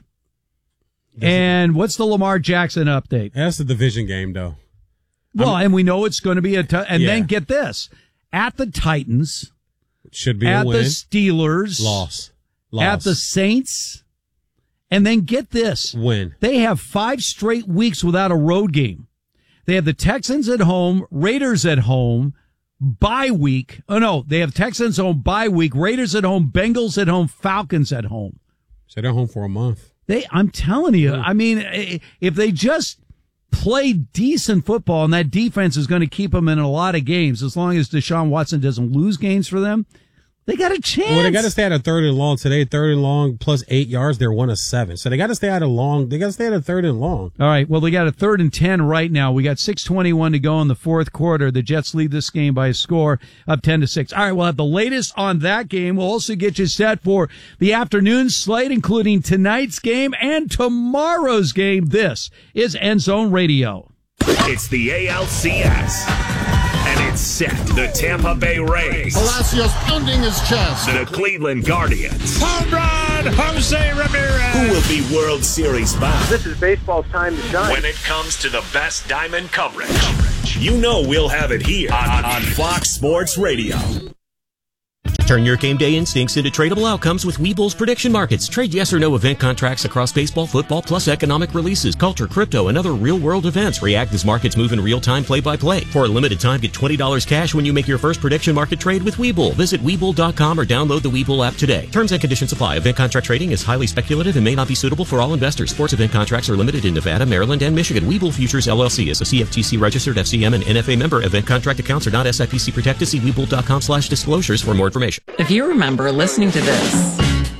And what's the Lamar Jackson update? That's the division game, though. Well, I'm, and we know it's going to be a, t- and yeah. then get this, at the Titans, should be at a win. the Steelers, loss, loss, at the Saints, and then get this, win. They have five straight weeks without a road game. They have the Texans at home, Raiders at home, bye week. Oh no, they have Texans home, bye week, Raiders at home, Bengals at home, Falcons at home. So they're home for a month. They, I'm telling you, I mean, if they just play decent football, and that defense is going to keep them in a lot of games, as long as Deshaun Watson doesn't lose games for them, They got a chance. Well, they got to stay at a third and long today. Third and long plus eight yards. They're one of seven. So they got to stay at a long. They got to stay at a third and long. All right. Well, they got a third and ten right now. We got six twenty-one to go in the fourth quarter. The Jets lead this game by a score of ten to six. All right. We'll have the latest on that game. We'll also get you set for the afternoon slate, including tonight's game and tomorrow's game. This is End Zone Radio. It's the A L C S. And it's set. The Tampa Bay Rays. Palacios pounding his chest. The Cleveland Guardians. Home run, Jose Ramirez. Who will be World Series bound? This is baseball's time to shine. When it comes to the best diamond coverage, you know we'll have it here on, on Fox Sports Radio. Turn your game day instincts into tradable outcomes with Webull's prediction markets. Trade yes or no event contracts across baseball, football, plus economic releases, culture, crypto, and other real-world events. React as markets move in real-time play-by-play. For a limited time, get twenty dollars cash when you make your first prediction market trade with Webull. Visit Webull dot com or download the Webull app today. Terms and conditions apply. Event contract trading is highly speculative and may not be suitable for all investors. Sports event contracts are limited in Nevada, Maryland, and Michigan. Webull Futures, L L C is a C F T C-registered F C M and N F A member. Event contract accounts are not S I P C protected. See Webull dot com slash disclosures for more information. If you remember listening to this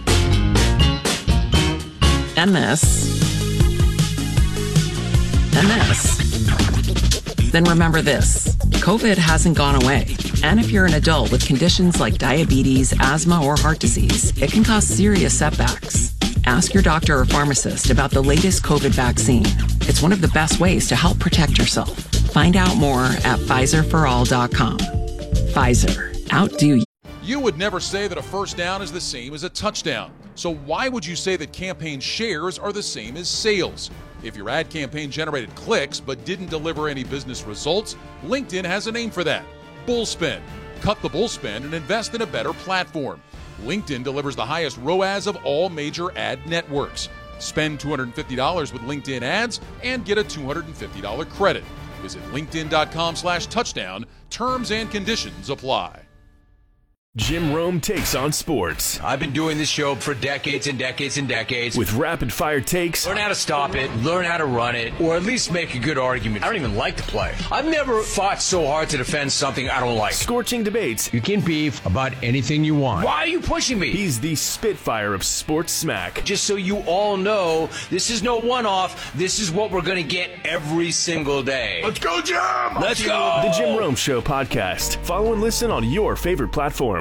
and this and this, then remember this. COVID hasn't gone away. And if you're an adult with conditions like diabetes, asthma, or heart disease, it can cause serious setbacks. Ask your doctor or pharmacist about the latest COVID vaccine. It's one of the best ways to help protect yourself. Find out more at Pfizer for all dot com. Pfizer. Outdo you. You would never say that a first down is the same as a touchdown. So why would you say that campaign shares are the same as sales? If your ad campaign generated clicks but didn't deliver any business results, LinkedIn has a name for that. Bullspend. Cut the bullspend and invest in a better platform. LinkedIn delivers the highest R O A S of all major ad networks. Spend two hundred fifty dollars with LinkedIn ads and get a two hundred fifty dollars credit. Visit linkedin dot com slash touchdown. Terms and conditions apply. Jim Rome takes on sports. I've been doing this show for decades and decades and decades. With rapid-fire takes. Learn how to stop it, learn how to run it, or at least make a good argument. I don't even like to play. I've never fought so hard to defend something I don't like. Scorching debates. You can beef about anything you want. Why are you pushing me? He's the Spitfire of sports smack. Just so you all know, this is no one-off. This is what we're going to get every single day. Let's go, Jim! Let's go! The Jim Rome Show podcast. Follow and listen on your favorite platform.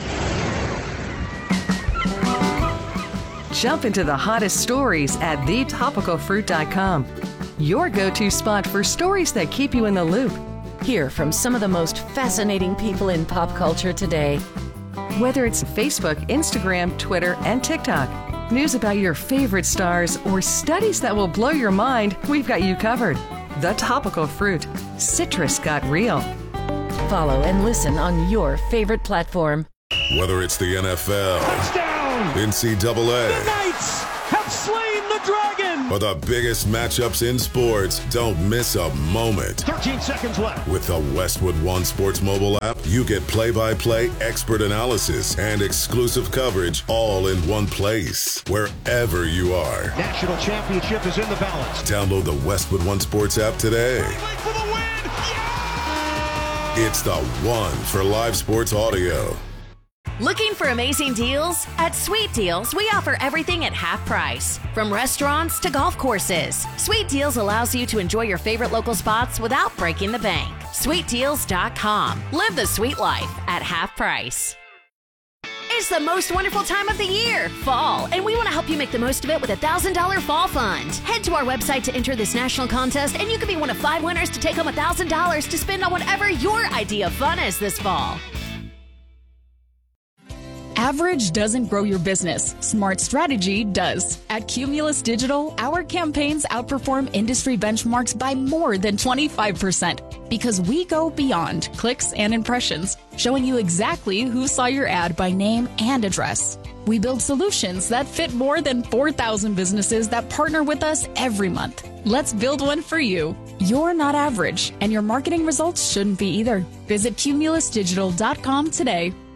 Jump into the hottest stories at the topical fruit dot com. Your go-to spot for stories that keep you in the loop. Hear from some of the most fascinating people in pop culture today. Whether it's Facebook, Instagram, Twitter, and TikTok, news about your favorite stars, or studies that will blow your mind, we've got you covered. The Topical Fruit. Citrus got real. Follow and listen on your favorite platform. Whether it's the N F L, touchdown, N C double A, the Knights have slain the dragon, or the biggest matchups in sports, don't miss a moment. thirteen seconds left. With the Westwood One Sports mobile app, you get play-by-play, expert analysis, and exclusive coverage all in one place, wherever you are. National championship is in the balance. Download the Westwood One Sports app today. For the win. Yeah! It's the one for live sports audio. Looking for amazing deals? At Sweet Deals, we offer everything at half price. From restaurants to golf courses, Sweet Deals allows you to enjoy your favorite local spots without breaking the bank. sweet deals dot com. Live the sweet life at half price. It's the most wonderful time of the year, fall, and we want to help you make the most of it with a one thousand dollars Fall Fund. Head to our website to enter this national contest, and you could be one of five winners to take home one thousand dollars to spend on whatever your idea of fun is this fall. Average doesn't grow your business. Smart strategy does. At Cumulus Digital, our campaigns outperform industry benchmarks by more than twenty-five percent because we go beyond clicks and impressions, showing you exactly who saw your ad by name and address. We build solutions that fit more than four thousand businesses that partner with us every month. Let's build one for you. You're not average, and your marketing results shouldn't be either. Visit cumulus digital dot com today.